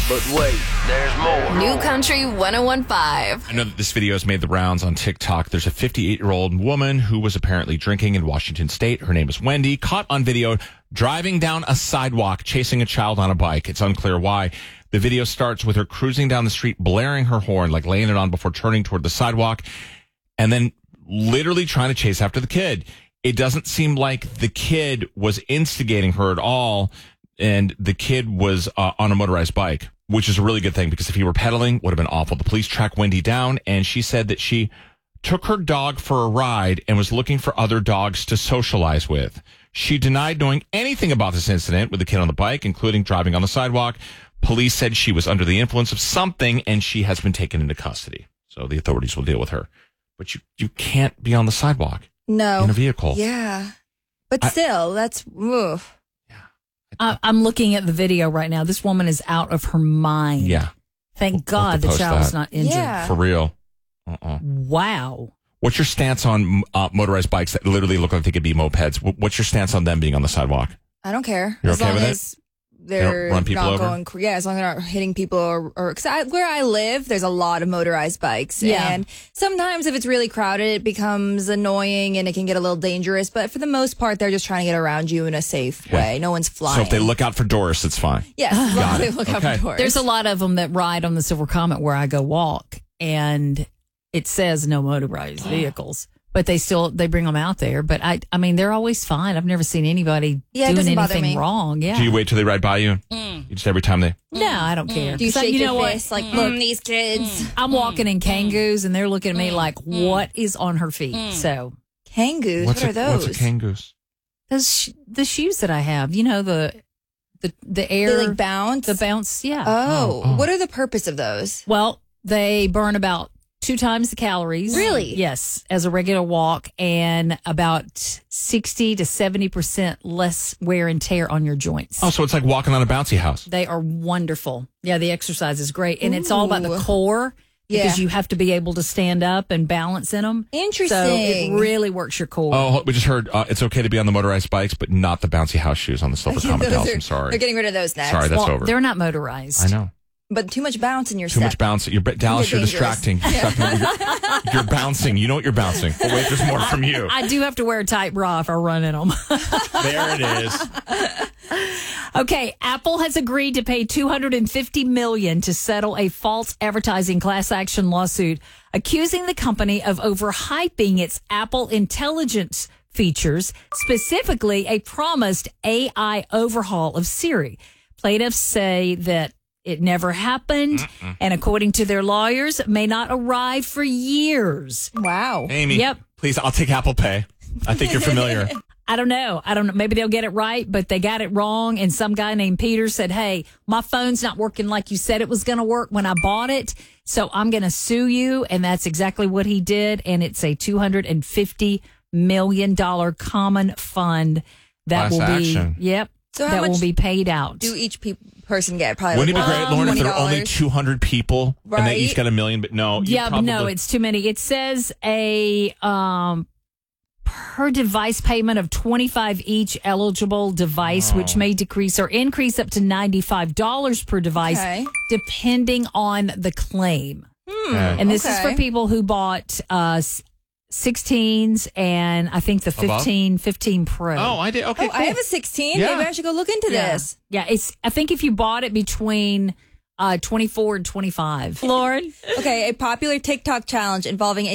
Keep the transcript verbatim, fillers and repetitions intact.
But wait, there's more. New Country one oh one point five. I know that this video has made the rounds on TikTok. There's a fifty-eight-year-old woman who was apparently drinking in Washington State. Her name is Wendy, caught on video driving down a sidewalk, chasing a child on a bike. It's unclear why. The video starts with her cruising down the street, blaring her horn, like laying it on before turning toward the sidewalk, and then literally trying to chase after the kid. It doesn't seem like the kid was instigating her at all, and the kid was uh, on a motorized bike, which is a really good thing because if he were pedaling, would have been awful. The police tracked Wendy down, and she said that she took her dog for a ride and was looking for other dogs to socialize with. She denied knowing anything about this incident with the kid on the bike, including driving on the sidewalk. Police said she was under the influence of something, and she has been taken into custody. So the authorities will deal with her. But you, you can't be on the sidewalk no. in a vehicle. Yeah. But I, still, that's... Oof. I, I'm looking at the video right now. This woman is out of her mind. Yeah. Thank We'll- we'll God have to the post child was that. not injured. Yeah. For real. Uh-uh. Wow. What's your stance on uh, motorized bikes that literally look like they could be mopeds? Wh- What's your stance on them being on the sidewalk? I don't care. You're as okay long with it? as they're run people not over? going... cr- Yeah, as long as they're not hitting people or... or cause I, where I live, there's a lot of motorized bikes. Yeah. And sometimes if it's really crowded, it becomes annoying and it can get a little dangerous. But for the most part, they're just trying to get around you in a safe Okay. way. No one's flying. So if they look out for Doris, it's fine. Yes, as long Got as they it. look Okay. out for doors. There's a lot of them that ride on the Silver Comet where I go walk, and it says no motorized vehicles. But they still, they bring them out there. But I, I mean, they're always fine. I've never seen anybody Yeah, it doing doesn't bother anything me. wrong. Yeah. Do you wait till they ride by you? Mm. You just every time they... No, I don't care. Do you 'Cause I- shake you your know what? fist like, look, these kids. I'm walking in Kangoos, and they're looking at me like, what is on her feet? So Kangoos, What's what a, are those? What's a kangoose? those sh- the shoes that I have, you know, the the the air, They like bounce? the bounce. Yeah. Oh, Oh, oh. what are the purpose of those? Well, they burn about two times the calories. Really? Yes, as a regular walk, and about sixty to seventy percent less wear and tear on your joints. Oh, so it's like walking on a bouncy house. They are wonderful. Yeah, the exercise is great. And it's all about the Ooh. core because Yeah. you have to be able to stand up and balance in them. Interesting. So it really works your core. Oh, we just heard uh, it's okay to be on the motorized bikes, but not the bouncy house shoes on the Silver Comet Those House. are- I'm sorry. They're getting rid of those next. Sorry, that's well, over. they're not motorized. I know. But too much bounce in your Too step. much bounce. You're, Dallas, You're you're dangerous. distracting. distracting. You're, you're bouncing. You know what you're bouncing. But wait, there's more from you. I do have to wear a tight bra if I run in them. There it is. Okay, Apple has agreed to pay two hundred fifty million dollars to settle a false advertising class action lawsuit accusing the company of overhyping its Apple Intelligence features, specifically a promised A I overhaul of Siri. Plaintiffs say that it never happened, Mm-mm. and according to their lawyers, may not arrive for years. Wow. Amy, Yep. please, I'll take Apple Pay. I think you're familiar. I don't know. I don't know. Maybe they'll get it right, but they got it wrong. And some guy named Peter said, hey, my phone's not working like you said it was going to work when I bought it. So I'm going to sue you. And that's exactly what he did. And it's a two hundred fifty million dollars common fund that Class will be, action. yep, So how that will much be paid out. Do each pe- person get? Probably Wouldn't it like be great, Lauren, if there were only twenty dollars? two hundred people and they Right. each got a million? But no. you Yeah, but no, probably- it's too many. It says a um, per device payment of twenty-five each eligible device, Oh. which may decrease or increase up to ninety-five dollars per device, Okay. depending on the claim. Okay. And this is Okay. for people who bought uh, sixteens and I think the Above? fifteen, fifteen Pro. Oh, I did. Okay, Oh, cool. I have a sixteen. Yeah. Maybe I should go look into yeah. this. Yeah, it's. I think if you bought it between uh, twenty-four and twenty-five. Lord. Okay, a popular TikTok challenge involving a